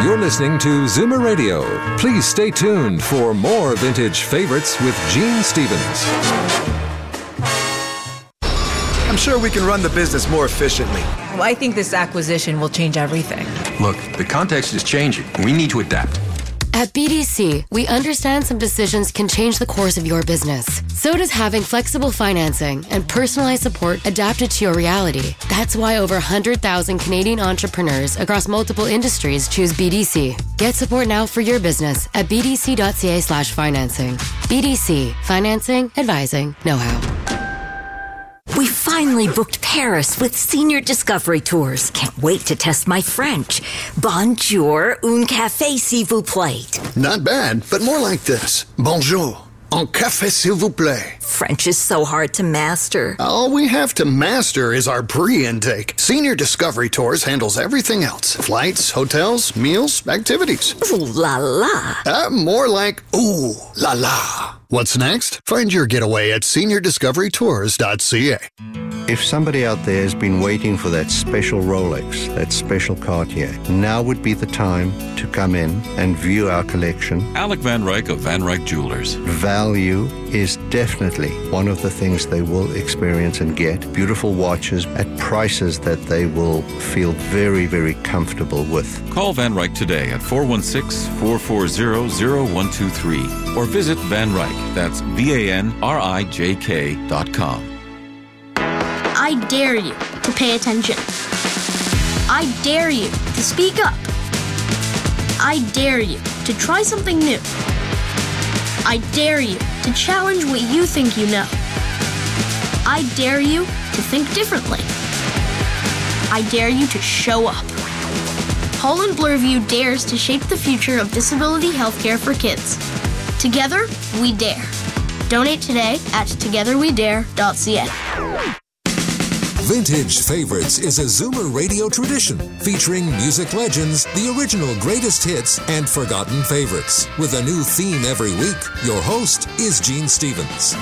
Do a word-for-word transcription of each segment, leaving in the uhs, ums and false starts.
You're listening to Zoomer Radio. Please stay tuned for more Vintage Favorites with Gene Stevens. I'm sure we can run the business more efficiently. Well, I think this acquisition will change everything. Look, the context is changing. We need to adapt. At B D C, we understand some decisions can change the course of your business. So does having flexible financing and personalized support adapted to your reality. That's why over one hundred thousand Canadian entrepreneurs across multiple industries choose B D C. Get support now for your business at bdc.ca slash financing. B D C. Financing, advising, know-how. We finally booked Paris with Senior Discovery Tours. Can't wait to test my French. Bonjour, un café s'il vous plaît. Not bad, but more like this. Bonjour, un café s'il vous plaît. French is so hard to master. All we have to master is our pre-intake. Senior Discovery Tours handles everything else. Flights, hotels, meals, activities. Ooh la la. Uh, more like ooh la la. What's next? Find your getaway at senior discovery tours dot c a. If somebody out there has been waiting for that special Rolex, that special Cartier, now would be the time to come in and view our collection. Alec Van Ryk of Van Ryk Jewelers. Value is definitely one of the things they will experience and get. Beautiful watches at prices that they will feel very, very comfortable with. Call Van Ryk today at four one six, four four zero, zero one two three or visit Van Ryk. That's V A N R I J K dot com. I dare you to pay attention. I dare you to speak up. I dare you to try something new. I dare you to challenge what you think you know. I dare you to think differently. I dare you to show up. Holland Bloorview dares to shape the future of disability healthcare for kids. Together, we dare. Donate today at together we dare dot c a. Vintage Favorites is a Zoomer Radio tradition featuring music legends, the original greatest hits, and forgotten favorites. With a new theme every week, your host is Gene Stevens.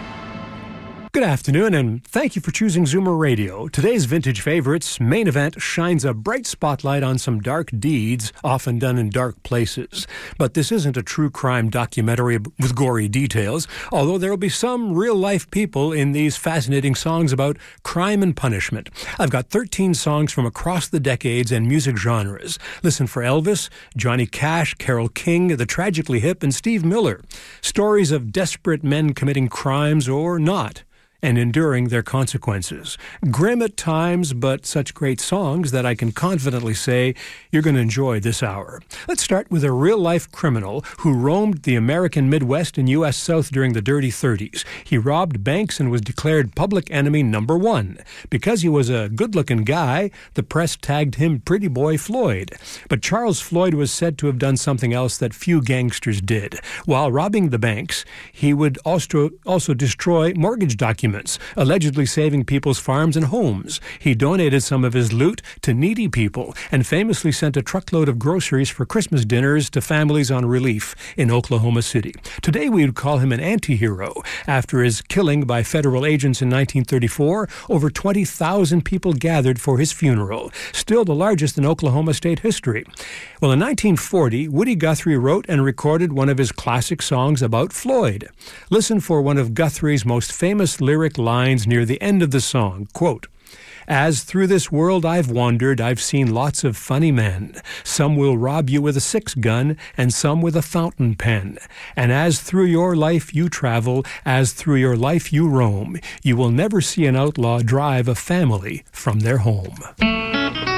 Good afternoon, and thank you for choosing Zoomer Radio. Today's Vintage Favorites main event shines a bright spotlight on some dark deeds, often done in dark places. But this isn't a true crime documentary with gory details, although there will be some real-life people in these fascinating songs about crime and punishment. I've got thirteen songs from across the decades and music genres. Listen for Elvis, Johnny Cash, Carole King, The Tragically Hip, and Steve Miller. Stories of desperate men committing crimes or not, and enduring their consequences. Grim at times, but such great songs that I can confidently say you're going to enjoy this hour. Let's start with a real-life criminal who roamed the American Midwest and U S South during the Dirty thirties. He robbed banks and was declared public enemy number one. Because he was a good-looking guy, the press tagged him Pretty Boy Floyd. But Charles Floyd was said to have done something else that few gangsters did. While robbing the banks, he would also, also destroy mortgage documents, allegedly saving people's farms and homes. He donated some of his loot to needy people and famously sent a truckload of groceries for Christmas dinners to families on relief in Oklahoma City. Today we would call him an anti-hero. After his killing by federal agents in nineteen thirty-four, over twenty thousand people gathered for his funeral, still the largest in Oklahoma state history. Well, in nineteen forty, Woody Guthrie wrote and recorded one of his classic songs about Floyd. Listen for one of Guthrie's most famous lyrics lines near the end of the song, quote, "As through this world I've wandered, I've seen lots of funny men. Some will rob you with a six-gun, and some with a fountain pen. And as through your life you travel, as through your life you roam, you will never see an outlaw drive a family from their home."